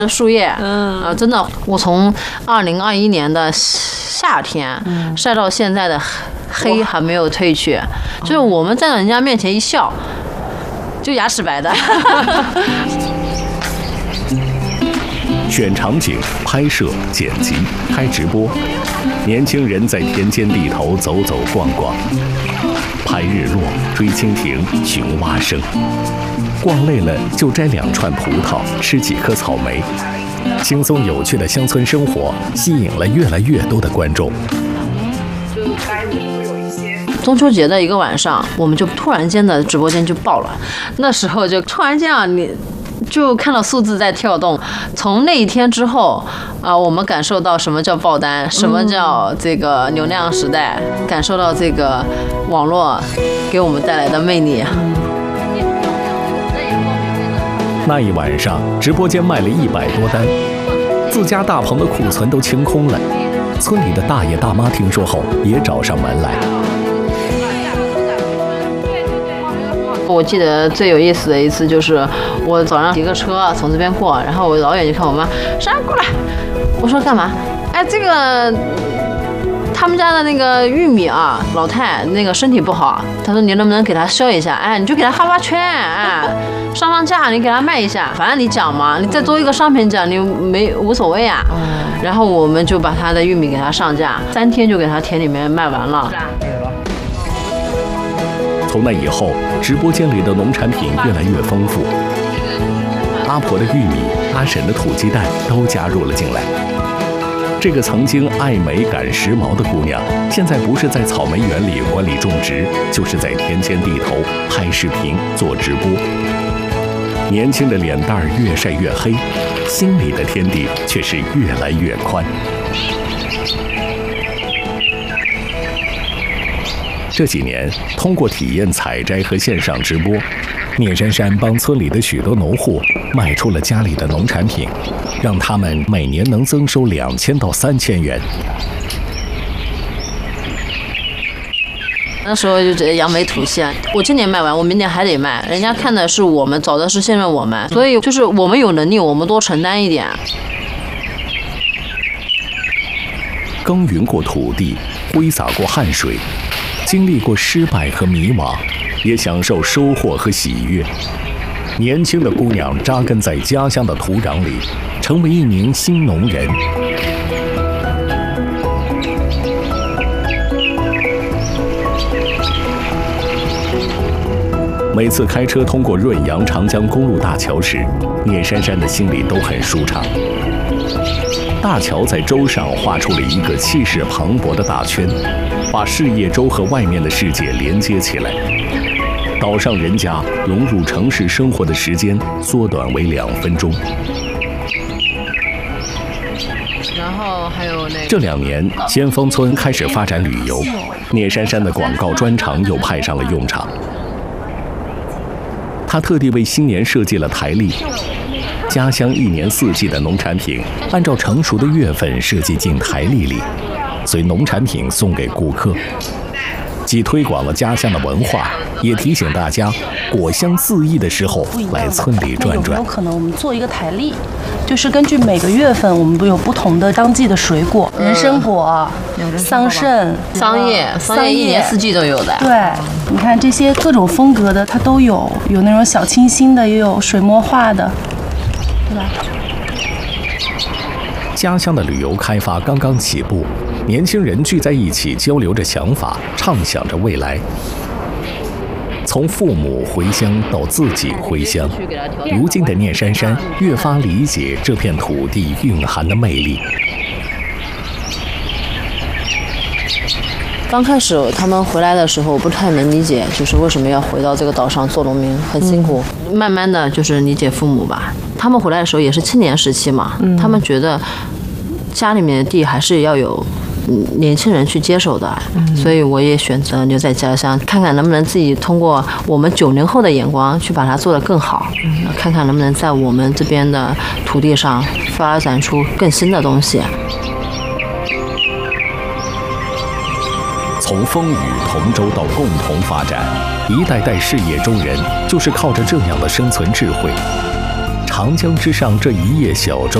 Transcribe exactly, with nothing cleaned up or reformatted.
树叶，嗯，呃，真的，我从二零二一年的夏天晒到现在的黑还没有褪去，就是我们站在人家面前一笑，就牙齿白的。 选场景、拍摄、剪辑、开直播，年轻人在田间地头走走逛逛，拍日落、追蜻蜓、寻蛙声。逛累了就摘两串葡萄，吃几颗草莓，轻松有趣的乡村生活吸引了越来越多的观众。 中秋节的一个晚上，我们就突然间的直播间就爆了，那时候就突然间啊，你就看到数字在跳动。从那一天之后啊、呃，我们感受到什么叫爆单，什么叫这个流量时代，感受到这个网络给我们带来的魅力。 那一晚上，直播间卖了一百多单，自家大棚的库存都清空了。村里的大爷大妈听说后，也找上门来。 我记得最有意思的一次就是，我早上骑个车从这边过，然后我老远就看我妈，珊过来，我说干嘛？哎，这个他们家的那个玉米啊，老太那个身体不好，她说你能不能给她削一下？哎，你就给她发发圈，哎。上上架，你给他卖一下，反正你讲嘛，你再做一个商品讲，你没无所谓啊。然后我们就把他的玉米给他上架，三天就给他田里面卖完了。 从那以后，直播间里的农产品越来越丰富，阿婆的玉米、阿婶的土鸡蛋都加入了进来。这个曾经爱美赶时髦的姑娘，现在不是在草莓园里管理种植，就是在田间地头拍视频做直播。年轻的脸蛋儿越晒越黑，心里的天地却是越来越宽。这几年，通过体验采摘和线上直播，聂珊珊帮村里的许多农户卖出了家里的农产品，让他们每年能增收两千到三千元。 那时候就觉得扬眉吐气，我今年卖完，我明年还得卖，人家看的是我们，找的是信任我们，所以就是我们有能力，我们多承担一点。 耕耘过土地，挥洒过汗水，经历过失败和迷惘，也享受收获和喜悦。年轻的姑娘扎根在家乡的土壤里，成为一名新农人。每次开车通过润扬长江公路大桥时，聂珊珊的心里都很舒畅。大桥在洲上画出了一个气势磅礴的大圈，把事业洲和外面的世界连接起来。岛上人家融入城市生活的时间缩短为两分钟。 然后还有那这两年，先锋村开始发展旅游，聂珊珊的广告专长又派上了用场。他特地为新年设计了台历，家乡一年四季的农产品按照成熟的月份设计进台历里，随农产品送给顾客，既推广了家乡的文化，也提醒大家果香四溢的时候来村里转转。 有没有可能我们做一个台历，就是根据每个月份我们不有不同的当季的水果，人参果、桑葚、 桑叶，桑叶一年四季都有的。 对，你看这些各种风格的它都有，有那种小清新的，也有水墨画的，对吧？ 家乡的旅游开发刚刚起步，年轻人聚在一起交流着想法，畅想着未来。从父母回乡到自己回乡，如今的聂珊珊越发理解这片土地蕴含的魅力。 刚开始他们回来的时候，不太能理解，就是为什么要回到这个岛上做农民，很辛苦。嗯、慢慢的就是理解父母吧。他们回来的时候也是青年时期嘛，嗯、他们觉得家里面的地还是要有年轻人去接手的，嗯、所以我也选择留在家乡，看看能不能自己通过我们九零后的眼光去把它做得更好，嗯、看看能不能在我们这边的土地上发展出更新的东西。 从风雨同舟到共同发展，一代代事业中人就是靠着这样的生存智慧， 长江之上这一叶小舟